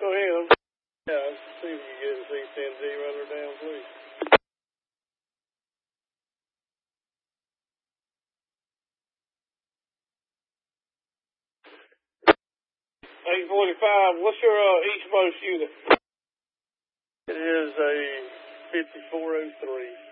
Go ahead. Yeah, see if you get a C10G, run her down, please. 845, what's your East Most unit? It is a 5403.